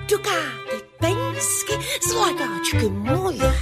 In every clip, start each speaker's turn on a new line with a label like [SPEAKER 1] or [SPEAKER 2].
[SPEAKER 1] dukáty, penízky, zlatáčky moje.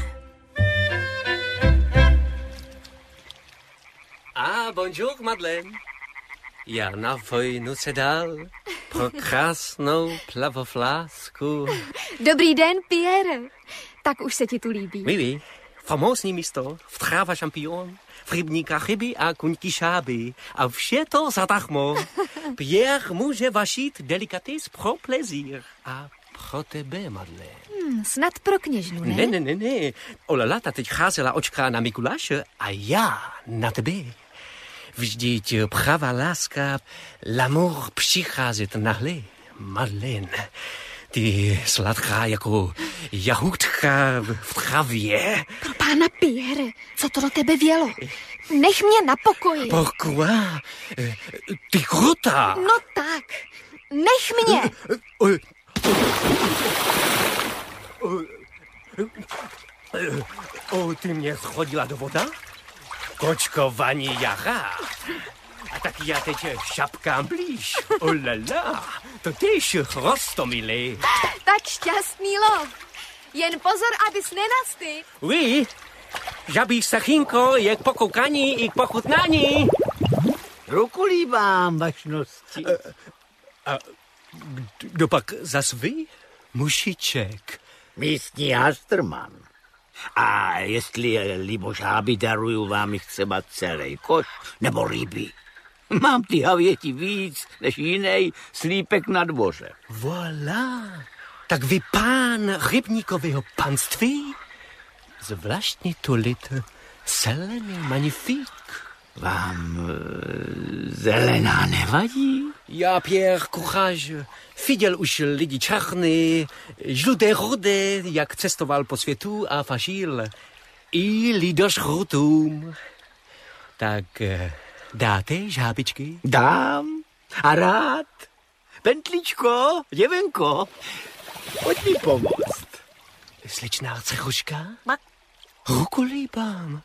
[SPEAKER 2] Bonjour, Madeleine. Já na vojnu se dal pro krásnou plavoflásku.
[SPEAKER 3] Dobrý den, Pierre. Tak už se ti tu líbí.
[SPEAKER 2] Oui. Famózní místo, vtráva šampion, v rybníkách ryby a kuňky šáby. A vše to zadarmo. Pierre může vašit delikates pro plezír. A pro tebe, Madeleine.
[SPEAKER 3] Snad pro kněžnu, ne?
[SPEAKER 2] Ne. Olala, ta teď cházela očká na Mikuláše a já na tebe. Vždyť pravá láska, l'amour přicházet nahle, Madeleine. Ty sladká jako jahůdka v travě.
[SPEAKER 3] Pro pána Pierre, co to do tebe vělo? Nech mě na pokoji.
[SPEAKER 2] Pourquoi? Ty krutá.
[SPEAKER 3] No tak, nech mě.
[SPEAKER 2] Ty mě schodila do voda? Kočko, vaní jara. A tak já teď šapkám blíž. Olala, to tyž rostomilý.
[SPEAKER 3] Tak šťastný lov. Jen pozor, abys nenastyl.
[SPEAKER 2] Oui, žabí sachinko je k pokoukání i k pochutnání.
[SPEAKER 4] Ruku líbám, vašnosti.
[SPEAKER 2] Kdo pak zas vy? Mušiček.
[SPEAKER 4] Místní hastrman. A jestli libožáby, daruju vám jich třeba celý koš nebo ryby. Mám ty havěti víc než jiný slípek na dvoře.
[SPEAKER 2] Voilà. Tak vy pán rybníkového panství? Zvláštní tolit zelený magnifik.
[SPEAKER 4] Vám zelená nevadí?
[SPEAKER 2] Já, Pierre, courage. Viděl už lidi černý, žluté, rudé, jak cestoval po světu a fažil. I lidožrutům. Tak dáte žábičky?
[SPEAKER 4] Dám a rád. Pentlíčko, děvenko, pojď mi pomoct.
[SPEAKER 2] Slečná cechuška? Ruku líbám.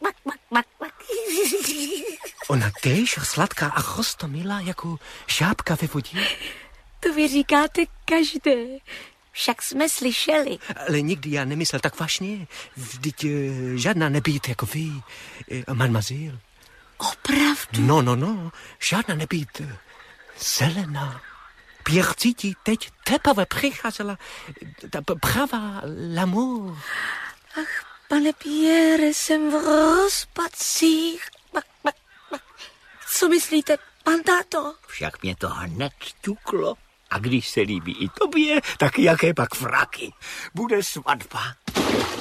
[SPEAKER 2] Ona též sladká a rostomilá jako žábka ve vodě.
[SPEAKER 1] To vy říkáte každé. Však jsme slyšeli.
[SPEAKER 2] Ale nikdy já nemyslel tak vážně. Vždyť žádná nebýt jako vy, mademoiselle.
[SPEAKER 1] Opravdu?
[SPEAKER 2] No, žádná nebýt zelená. Pierre cítí teď teprve přicházela ta pravá l'amour.
[SPEAKER 1] Ach, pane Pierre, jsem v rozpacích. Co myslíte, pan táto?
[SPEAKER 4] Však mě to hned ťuklo. A když se líbí i tobě, tak jaké pak fraky. Bude svatba.